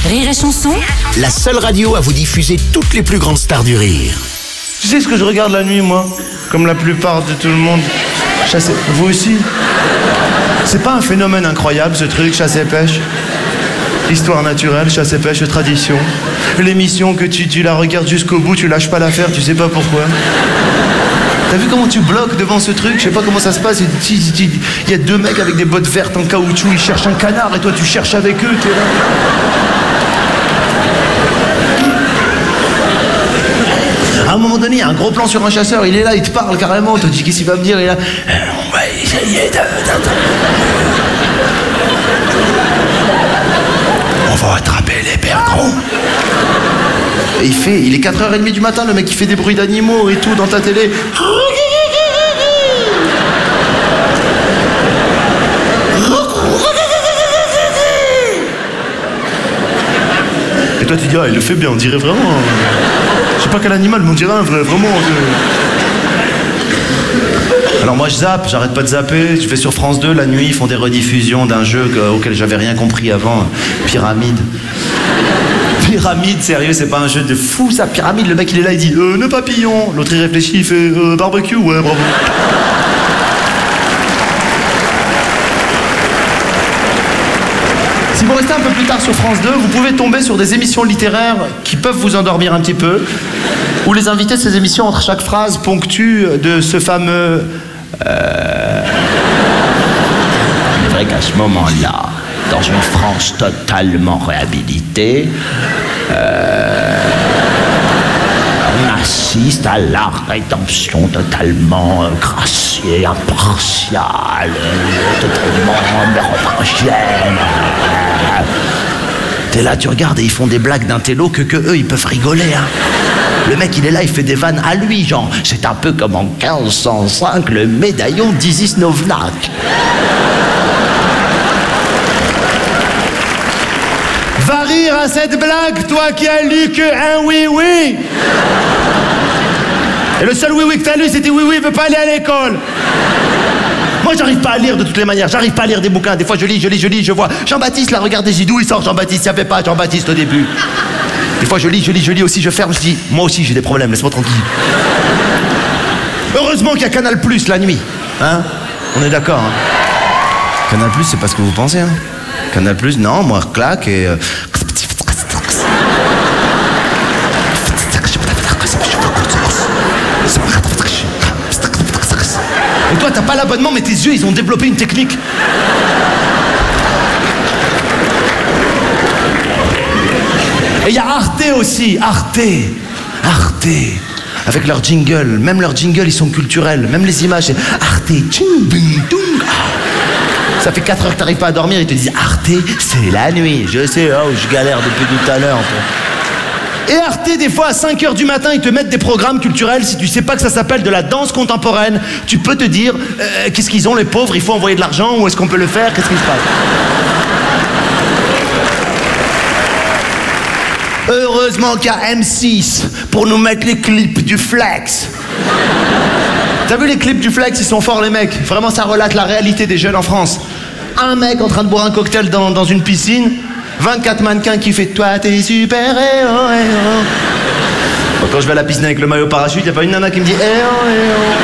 Rire et chanson, La seule radio à vous diffuser toutes les plus grandes stars du rire. Tu sais ce que je regarde la nuit, moi? Comme la plupart de tout le monde. Chasse et... Vous aussi? C'est pas un phénomène incroyable, ce truc, chasse et pêche? Histoire naturelle, chasse et pêche, tradition. L'émission que tu la regardes jusqu'au bout, tu lâches pas l'affaire, tu sais pas pourquoi. T'as vu comment tu bloques devant ce truc? Je sais pas comment ça se passe. Il y a deux mecs avec des bottes vertes en caoutchouc, ils cherchent un canard et toi tu cherches avec eux, t'es là. À un moment donné, il y a un gros plan sur un chasseur, il est là, il te parle carrément, tu te dis qu'est-ce qu'il va me dire, il est là. On va essayer on va attraper les perdreaux. Et il est 4h30 du matin, le mec il fait des bruits d'animaux et tout dans ta télé. Et toi tu dis, ah il le fait bien, on dirait vraiment... Je sais pas quel animal, mais on dirait un vrai, vraiment... Alors moi je zappe, j'arrête pas de zapper, je vais sur France 2, la nuit ils font des rediffusions d'un jeu auquel j'avais rien compris avant, Pyramide. Pyramide, sérieux, c'est pas un jeu de fou ça, Pyramide, le mec il est là, il dit nœud papillon, l'autre il réfléchit, il fait barbecue, ouais bravo. Si vous restez un peu plus tard sur France 2, vous pouvez tomber sur des émissions littéraires qui peuvent vous endormir un petit peu, où les invités de ces émissions, entre chaque phrase, ponctuent de ce fameux... Il est vrai qu'à ce moment-là, dans une France totalement réhabilitée, on assiste à la rédemption totalement graciée, impartiale, totalement mérovingienne. T'es là, tu regardes et ils font des blagues d'intello que eux, ils peuvent rigoler, hein. Le mec, il est là, il fait des vannes à lui, genre, c'est un peu comme en 1505, le médaillon d'Isis Novnak. Va rire à cette blague, toi qui as lu que un oui-oui. Et le seul oui-oui que t'as lu, c'était oui-oui, veut pas aller à l'école. Moi, j'arrive pas à lire de toutes les manières, j'arrive pas à lire des bouquins. Des fois, je lis, je vois Jean-Baptiste, là, regardez, j'ai dit d'où il sort Jean-Baptiste, il y avait pas Jean-Baptiste au début. Des fois, je lis aussi, je ferme, je dis, moi aussi, j'ai des problèmes, laisse-moi tranquille. Heureusement qu'il y a Canal+, la nuit. Hein? On est d'accord, hein? Canal+, c'est pas ce que vous pensez, hein? Canal+, non, moi, claque et... Et toi, t'as pas l'abonnement, mais tes yeux, ils ont développé une technique. Et il y a Arte aussi, Arte. Avec leur jingle, même leurs jingles, ils sont culturels. Même les images, c'est Arte. Ça fait 4 heures que t'arrives pas à dormir, ils te disent Arte, c'est la nuit. Je sais, oh, je galère depuis tout à l'heure. Et Arte, des fois, à 5 heures du matin, ils te mettent des programmes culturels. Si tu sais pas que ça s'appelle de la danse contemporaine, tu peux te dire, qu'est-ce qu'ils ont les pauvres, il faut envoyer de l'argent, où est-ce qu'on peut le faire, qu'est-ce qui se passe? Heureusement qu'il y a M6 pour nous mettre les clips du Flex. T'as vu les clips du Flex, ils sont forts les mecs. Vraiment ça relate la réalité des jeunes en France. Un mec en train de boire un cocktail dans une piscine, 24 mannequins qui fait toi t'es super héros. Bon, quand je vais à la piscine avec le maillot parachute, y a pas une nana qui me dit héros.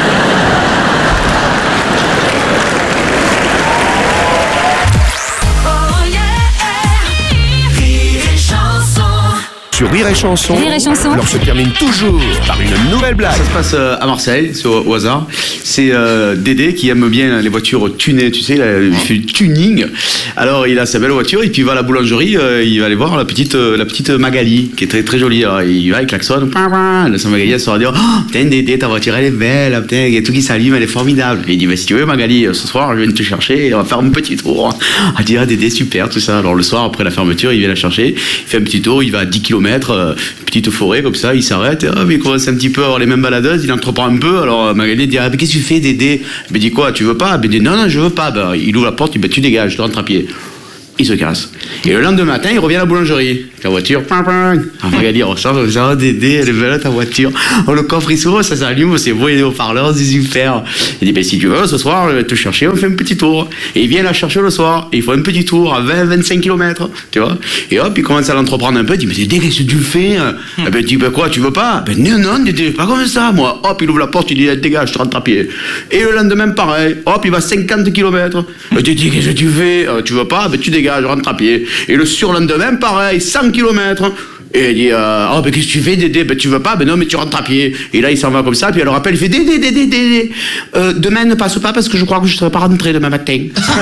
Sur Rire et Chanson, Rire et Chanson. alors se termine toujours par une nouvelle blague. Ça se passe à Marseille, c'est au hasard. C'est Dédé qui aime bien les voitures tunées, tu sais, il fait du tuning. Alors il a sa belle voiture et puis il va à la boulangerie, il va aller voir la petite Magali qui est très très jolie. Alors il va, il klaxonne, sa Magali elle sort dire oh, putain Dédé, ta voiture elle est belle, putain, il y a tout qui s'allume, elle est formidable. Et il dit bah, si tu veux Magali, ce soir je viens te chercher et on va faire un petit tour. Elle dit ah Dédé super tout ça. Alors le soir après la fermeture il vient la chercher, il fait un petit tour, il va à 10 km. Petite forêt comme ça, il s'arrête, mais il commence un petit peu à avoir les mêmes baladeuses, il entreprend un peu, alors Magali dit ah, mais qu'est-ce que tu fais Dédé? Mais dit quoi, tu veux pas? Mais dit non je veux pas. Ben, il ouvre la porte, il dit bah, tu dégages, tu rentres à pied. il se casse. Et le lendemain matin, il revient à la boulangerie. La voiture, il dit, ça va, Dédé, elle est belle ta voiture. Oh, le coffre il s'ouvre, ça s'allume, c'est beau, il est au parleur, c'est super. Il dit, ben si tu veux, ce soir, je vais te chercher, on fait un petit tour. Et il vient la chercher le soir, et il faut un petit tour à 20-25 km, tu vois. Et hop, il commence à l'entreprendre un peu, il dit, mais Dédé, qu'est-ce que tu fais? Ben, il dit, ben quoi, tu veux pas? Ben non, Dédé, pas comme ça, moi. Hop, il ouvre la porte, il dit, dégage, je rentre à pied. Et le lendemain, pareil, hop, il va 50 km. Ben, Dédé, qu'est-ce que tu fais? Tu veux pas? Ben tu dégages, je rentre à pied. Et le surlendemain, pareil, 100 km. Et il dit, oh, ben qu'est-ce que tu fais, Dédé? Ben tu veux pas? Ben non, mais tu rentres à pied. Et là, il s'en va comme ça, puis elle le rappelle, il fait, Dédé. Demain, ne passe pas parce que je crois que je ne serai pas rentré demain matin.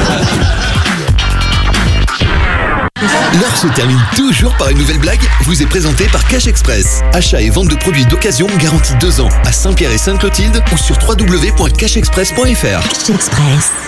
L'heure se termine toujours par une nouvelle blague, vous est présentée par Cash Express. Achat et vente de produits d'occasion garantis 2 ans à Saint-Pierre et Sainte-Clotilde ou sur www.cashexpress.fr. Cash Express.